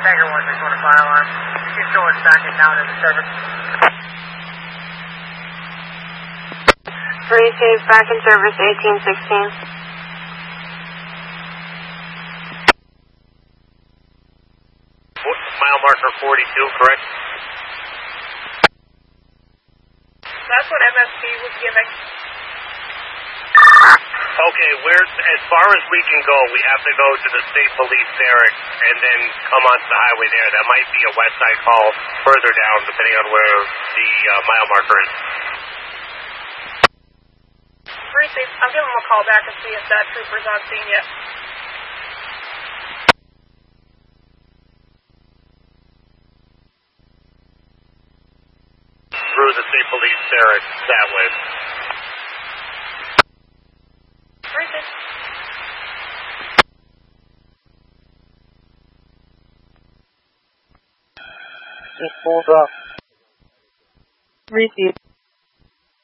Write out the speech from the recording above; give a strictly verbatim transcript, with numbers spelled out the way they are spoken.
Tiger one six one fire alarm. You can show us back in town in the service. Three safe back in service eighteen sixteen. Mile marker forty-two, correct? That's what M S P was giving. Okay, we're, as far as we can go, we have to go to the state police barracks and then come onto the highway there. That might be a west side call further down, depending on where the uh, mile marker is. Three safe, I'll give him a call back and see if that trooper's on scene yet. Through the state police barracks that way. Three safe. Just pulled up. Receive.